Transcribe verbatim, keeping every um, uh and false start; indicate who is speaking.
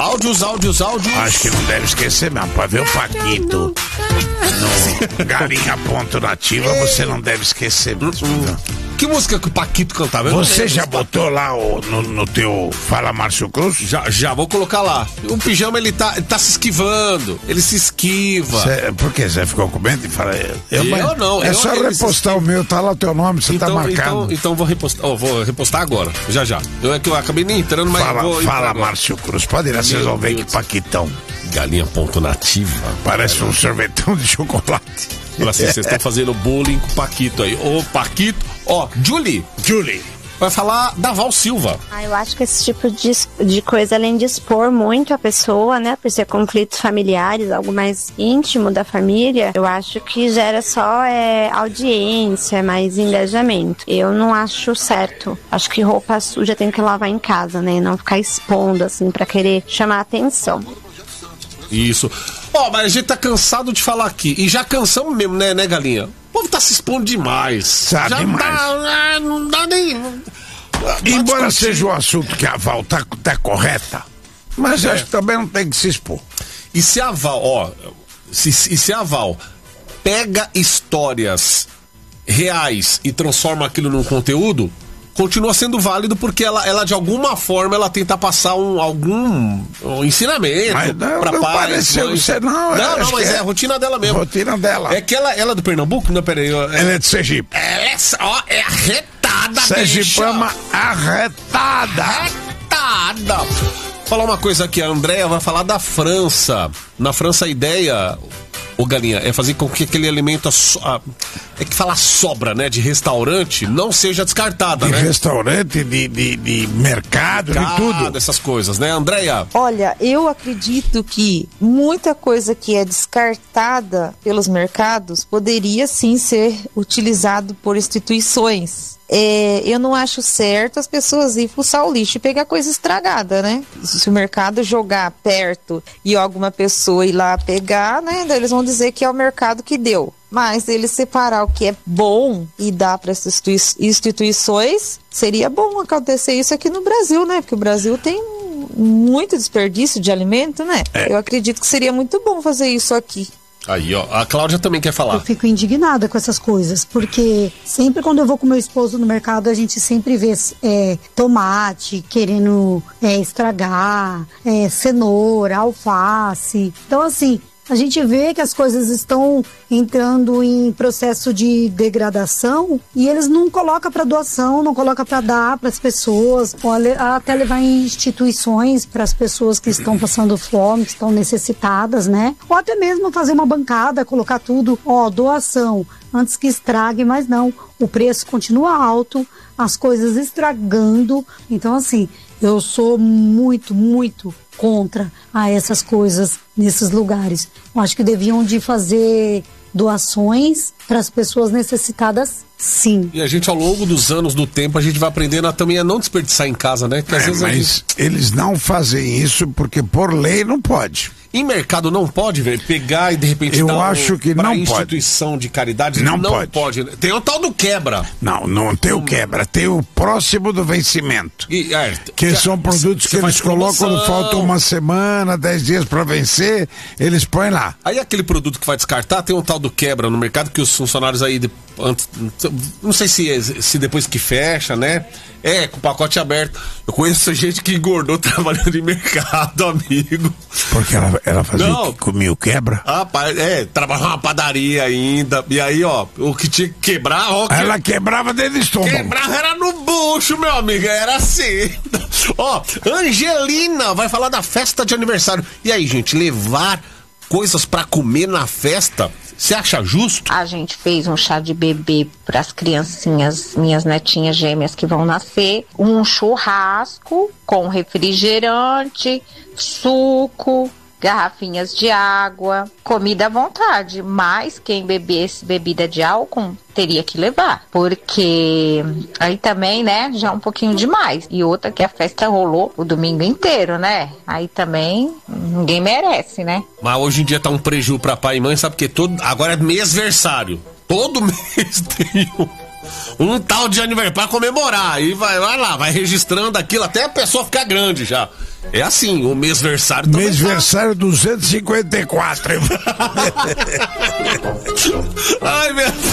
Speaker 1: Áudios, áudios, áudios.
Speaker 2: Acho que não deve esquecer mesmo, pra ver o Paquito no Galinha Ponto Nativa, você não deve esquecer mesmo.
Speaker 1: Que música que o Paquito cantava? Eu
Speaker 2: Você já botou lá o, no, no teu Fala Márcio Cruz?
Speaker 1: Já, já, vou colocar lá. O pijama, ele tá, ele tá se esquivando. Ele se esquiva.
Speaker 2: Cê, por que? Você ficou com medo de falar? Eu,
Speaker 1: eu não.
Speaker 2: É
Speaker 1: eu,
Speaker 2: só repostar o meu, tá lá o teu nome, você
Speaker 1: então,
Speaker 2: tá marcado.
Speaker 1: Então, então vou repostar, oh, vou repostar agora, já já. Eu, é que eu acabei nem entrando, mas
Speaker 2: fala,
Speaker 1: vou
Speaker 2: Fala Márcio Cruz, pode ir lá, vocês vão ver que Paquitão.
Speaker 1: Galinha Ponto Nativa.
Speaker 2: Parece um sorvetão de chocolate.
Speaker 1: Assim, vocês estão fazendo bullying com o Paquito aí. Ô, Paquito, ó, Julie.
Speaker 2: Julie.
Speaker 1: Vai falar da Val Silva.
Speaker 3: Ah, eu acho que esse tipo de, de coisa, além de expor muito a pessoa, né, por ser conflitos familiares, algo mais íntimo da família, eu acho que gera só é, audiência, mais engajamento. Eu não acho certo. Acho que roupa suja tem que lavar em casa, né, e não ficar expondo, assim, pra querer chamar atenção.
Speaker 1: Isso. Ó, oh, mas a gente tá cansado de falar aqui. E já cansamos mesmo, né, né, Galinha? O povo tá se expondo demais.
Speaker 2: Sabe
Speaker 1: já
Speaker 2: demais.
Speaker 1: Tá, não dá nem...
Speaker 2: Embora seja o assunto que a Val tá, tá correta, mas eu é. acho que também não tem que se expor.
Speaker 1: E se a Val, ó, se, e se a Val pega histórias reais e transforma aquilo num conteúdo, continua sendo válido porque ela, ela de alguma forma, ela tenta passar um, algum um ensinamento
Speaker 2: mas não,
Speaker 1: pra
Speaker 2: não
Speaker 1: pais.
Speaker 2: Pareceu
Speaker 1: mães.
Speaker 2: Você, não,
Speaker 1: não, não, mas é,
Speaker 2: é
Speaker 1: a rotina dela mesmo.
Speaker 2: Rotina dela.
Speaker 1: É que ela, ela é do Pernambuco? Não, peraí. Eu,
Speaker 2: ela é de Sergipe.
Speaker 1: Ela é, ó, é arretada,
Speaker 2: Sergipama arretada.
Speaker 1: Arretada. Vou falar uma coisa aqui, a Andréia vai falar da França. Na França a ideia... Ô, Galinha, é fazer com que aquele alimento, é que fala sobra, né, de restaurante, não seja descartada,
Speaker 2: de
Speaker 1: né?
Speaker 2: De restaurante, de, de, de mercado, mercado, de tudo.
Speaker 1: Essas coisas, né, Andréia?
Speaker 4: Olha, eu acredito que muita coisa que é descartada pelos mercados poderia sim ser utilizado por instituições. É, eu não acho certo as pessoas ir fuçar o lixo e pegar coisa estragada, né? Se o mercado jogar perto e alguma pessoa ir lá pegar, né? Daí eles vão dizer que é o mercado que deu. Mas eles separar o que é bom e dar para essas institui- instituições, seria bom acontecer isso aqui no Brasil, né? Porque o Brasil tem muito desperdício de alimento, né? É. Eu acredito que seria muito bom fazer isso aqui.
Speaker 1: Aí, ó, a Cláudia também quer falar.
Speaker 5: Eu fico indignada com essas coisas, porque sempre quando eu vou com meu esposo no mercado, a gente sempre vê é, tomate querendo é, estragar, é, cenoura, alface. Então, assim, a gente vê que as coisas estão entrando em processo de degradação e eles não colocam para doação, não colocam para dar para as pessoas, ou até levar em instituições para as pessoas que estão passando fome, que estão necessitadas, né? Ou até mesmo fazer uma bancada, colocar tudo, ó, doação, antes que estrague, mas não, o preço continua alto, as coisas estragando. Então, assim, eu sou muito, muito contra a essas coisas nesses lugares. Eu acho que deviam de fazer doações para as pessoas necessitadas, sim.
Speaker 1: E a gente, ao longo dos anos, do tempo, a gente vai aprendendo a, também a não desperdiçar em casa, né? Que às
Speaker 2: é,
Speaker 1: vezes
Speaker 2: mas
Speaker 1: gente...
Speaker 2: eles não fazem isso porque por lei não pode.
Speaker 1: Em mercado não pode, velho, pegar e de repente
Speaker 2: eu
Speaker 1: dar
Speaker 2: acho
Speaker 1: um,
Speaker 2: que
Speaker 1: pra
Speaker 2: não
Speaker 1: instituição
Speaker 2: pode.
Speaker 1: de caridade,
Speaker 2: não,
Speaker 1: não
Speaker 2: pode.
Speaker 1: pode. Tem o tal do quebra.
Speaker 2: Não, não tem o quebra, tem o próximo do vencimento.
Speaker 1: E, é,
Speaker 2: que
Speaker 1: já,
Speaker 2: são produtos que eles colocam quando falta uma semana, dez dias para vencer, eles põem lá.
Speaker 1: Aí aquele produto que vai descartar, tem um tal do quebra no mercado que os funcionários aí, de, não sei se, se depois que fecha, né? É, com o pacote aberto. Eu conheço gente que engordou trabalhando em mercado, amigo.
Speaker 2: Porque ela, ela fazia não. o que comia o quebra?
Speaker 1: Rapaz, é, trabalhava numa padaria ainda. E aí, ó, o que tinha que quebrar, ó.
Speaker 2: Ela que... quebrava dentro do estômago.
Speaker 1: Quebrava era no bucho, meu amigo, era assim. Ó, Angelina vai falar da festa de aniversário. E aí, gente, levar coisas pra comer na festa, você acha justo?
Speaker 6: A gente fez um chá de bebê para as criancinhas, minhas netinhas gêmeas que vão nascer, um churrasco com refrigerante, suco, garrafinhas de água, comida à vontade, mas quem bebesse bebida de álcool teria que levar, porque aí também, né, já é um pouquinho demais. E outra que a festa rolou o domingo inteiro, né? Aí também ninguém merece, né?
Speaker 1: Mas hoje em dia tá um preju pra pai e mãe, sabe porque todo agora é mêsversário. Todo mês tem um Um tal de aniversário pra comemorar. Aí vai, vai lá, vai registrando aquilo até a pessoa ficar grande já. É assim, o mêsversário também.
Speaker 2: Mêsversário duzentos e cinquenta e quatro.
Speaker 1: Ai, meu